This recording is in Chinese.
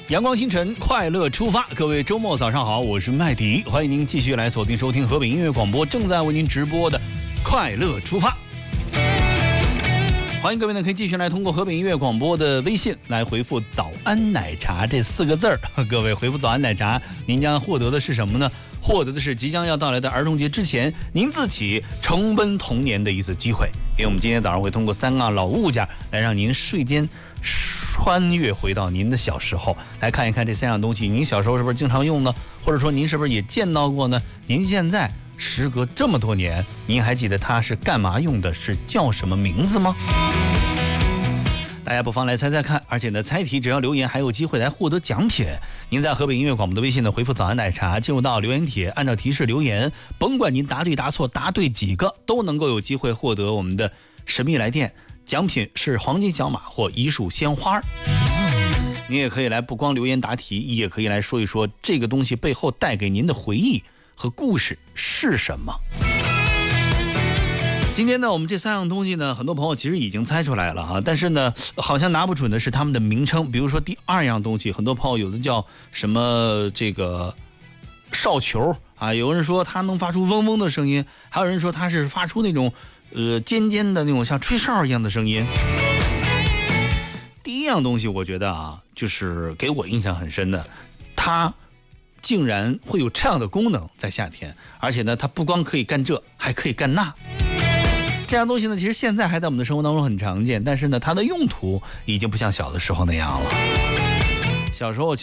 阳光星辰，快乐出发。各位周末早上好，我是麦迪，欢迎您继续来锁定收听河北音乐广播正在为您直播的快乐出发。欢迎各位呢，可以继续来通过河北音乐广播的微信来回复早安奶茶这4个字儿。各位回复早安奶茶，您将获得的是什么呢？获得的是即将要到来的儿童节之前您自己重温童年的一次机会。因为我们今天早上会通过3个老物件来让您瞬间穿越回到您的小时候，来看一看这3样东西您小时候是不是经常用呢？或者说您是不是也见到过呢？您现在时隔这么多年，您还记得它是干嘛用的，是叫什么名字吗？大家不妨来猜猜看，而且呢，猜题只要留言还有机会来获得奖品。您在河北音乐广播的微信呢回复早安奶茶，进入到留言帖，按照提示留言，甭管您答对答错，答对几个都能够有机会获得我们的神秘来电，奖品是黄金小马或一束鲜花。你也可以来不光留言答题，也可以来说一说这个东西背后带给您的回忆和故事是什么。今天呢，我们这3样东西呢，很多朋友其实已经猜出来了哈，但是呢，好像拿不准的是它们的名称。比如说第2样东西，很多朋友有的叫什么这个哨球啊，有人说它能发出嗡嗡的声音，还有人说它是发出那种尖尖的那种像吹哨一样的声音。第1样东西，我觉得啊，就是给我印象很深的，它竟然会有这样的功能，在夏天，而且呢，它不光可以干这，还可以干那。这样东西呢，其实现在还在我们的生活当中很常见，但是呢，它的用途已经不像小的时候那样了。小时候其